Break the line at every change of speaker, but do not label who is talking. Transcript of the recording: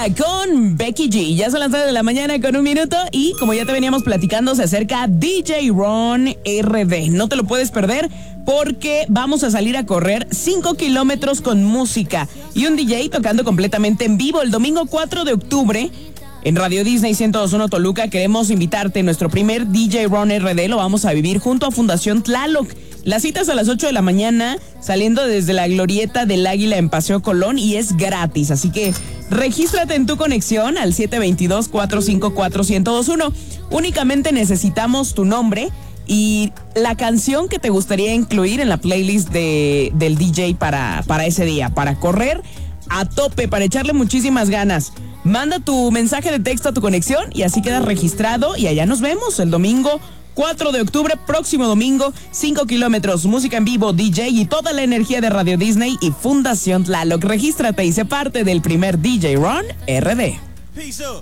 con Becky G. Ya son las 9 de la mañana con 1 minuto y como ya te veníamos platicando, se acerca DJ Ron RD. No te lo puedes perder porque vamos a salir a correr 5 kilómetros con música y un DJ tocando completamente en vivo el domingo 4 de octubre. En Radio Disney 102.1 Toluca queremos invitarte. Nuestro primer DJ Ron RD lo vamos a vivir junto a Fundación Tlaloc. La cita es a las 8 de la mañana, saliendo desde la Glorieta del Águila en Paseo Colón y es gratis. Así que regístrate en tu conexión al 722-454-1021. Únicamente necesitamos tu nombre y la canción que te gustaría incluir en la playlist del DJ para ese día, para correr a tope, para echarle muchísimas ganas. Manda tu mensaje de texto a tu conexión y así quedas registrado y allá nos vemos el domingo 4 de octubre, próximo domingo, 5 kilómetros, música en vivo, DJ y toda la energía de Radio Disney y Fundación Tlaloc. Regístrate y sé parte del primer DJ Ron RD. Peace up.